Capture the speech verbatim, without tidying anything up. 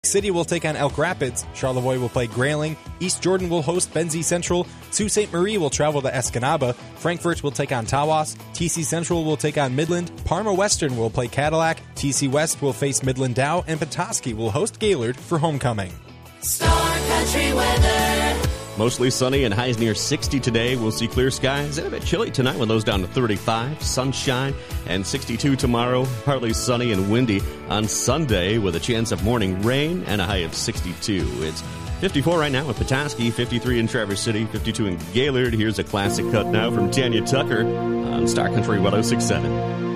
City will take on Elk Rapids. Charlevoix will play Grayling. East Jordan will host Benzie Central. Sault Ste. Marie will travel to Escanaba. Frankfurt will take on Tawas. T C Central will take on Midland. Parma Western will play Cadillac. T C West will face Midland Dow. And Petoskey will host Gaylord for homecoming. Star Country weather. Mostly sunny and highs near sixty today. We'll see clear skies and a bit chilly tonight with lows down to thirty-five. Sunshine and sixty-two tomorrow. Partly sunny and windy on Sunday with a chance of morning rain and a high of sixty-two. It's fifty-four right now in Petoskey, fifty-three in Traverse City, fifty-two in Gaylord. Here's a classic cut now from Tanya Tucker on Star Country one oh six point seven.